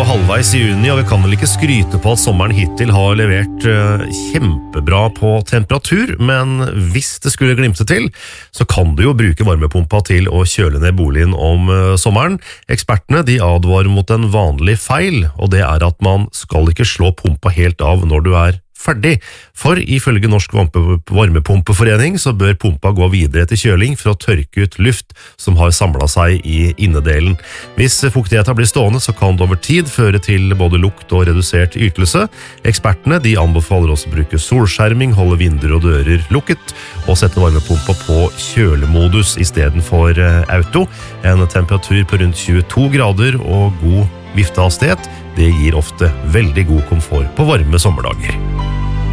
halvveis i juni, og vi kan vel ikke skryte på at sommeren hittil har levert kjempebra på temperatur, men hvis det skulle glimte til, så kan du jo bruke varmepumpa til å kjøle ned boligen om sommeren. Ekspertene de advarer mot en vanlig feil, og det er at man skal ikke slå pumpa helt av når du er ferdig, for ifølge Norsk Varmepumpeforening så bør pumpa gå videre til kjøling for å tørke ut luft som har samlet seg i innedelen. Hvis fuktigheten blir stående så kan det over tid føre til både lukt og redusert ytelse. Ekspertene de anbefaler også å bruke solskjerming, holde vinduer og dører lukket og sette varmepumpa på kjølemodus i stedet for auto. En temperatur på rundt 22 grader og god viftehastighet, det gir ofte veldig god komfort på varme sommerdager.